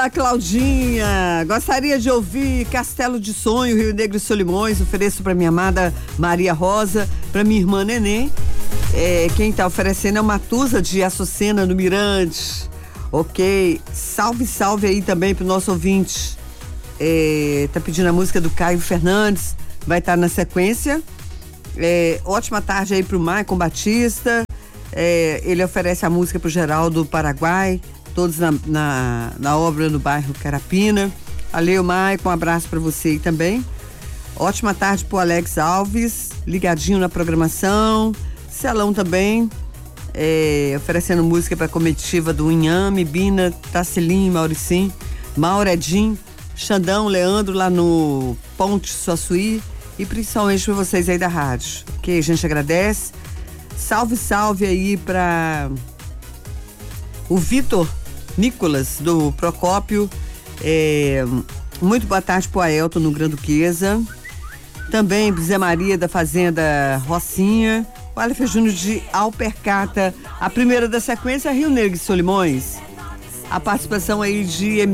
Olá, Claudinha. Gostaria de ouvir Castelo de Sonho, Rio Negro e Solimões. Ofereço para minha amada Maria Rosa, para minha irmã Neném. Quem tá oferecendo é o Matusa de Açucena, no Mirante. Ok. Salve, salve aí também pro nosso ouvinte. Tá pedindo a música do Caio Fernandes. Vai estar na sequência. Ótima tarde aí pro Maicon Batista. Ele oferece a música pro Geraldo Paraguai. Todos na obra no bairro Carapina. Valeu, Maicon, um abraço para você aí também. Ótima tarde pro Alex Alves, ligadinho na programação. Celão também, oferecendo música pra comitiva do Inhame, Bina, Tacilim, Mauricim, Mauredim, Xandão, Leandro lá no Ponte Suaçuí e principalmente pra vocês aí da rádio. Ok, a gente agradece. Salve, salve aí pra o Vitor Nicolas, do Procópio. Muito boa tarde pro Aelton, no Gran Duquesa. Também Zé Maria, da Fazenda Rocinha. O Aleph Júnior de Alpercata. A primeira da sequência, Rio Negro e Solimões. A participação aí de